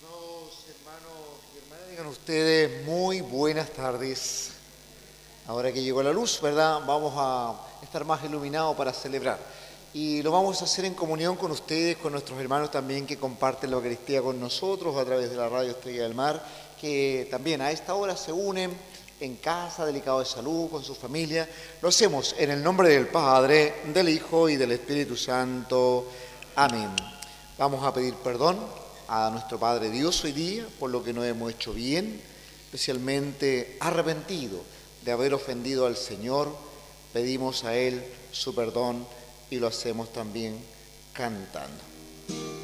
Estimados hermanos y hermanas, digan ustedes muy buenas tardes. Ahora que llegó la luz, ¿verdad? Vamos a estar más iluminados para celebrar. Y lo vamos a hacer en comunión con ustedes, con nuestros hermanos también que comparten la Eucaristía con nosotros a través de la radio Estrella del Mar, que también a esta hora se unen en casa, delicado de salud, con su familia. Lo hacemos en el nombre del Padre, del Hijo y del Espíritu Santo. Amén. Vamos a pedir perdón a nuestro Padre Dios hoy día por lo que no hemos hecho bien, especialmente arrepentido de haber ofendido al Señor. Pedimos a Él su perdón y lo hacemos también cantando.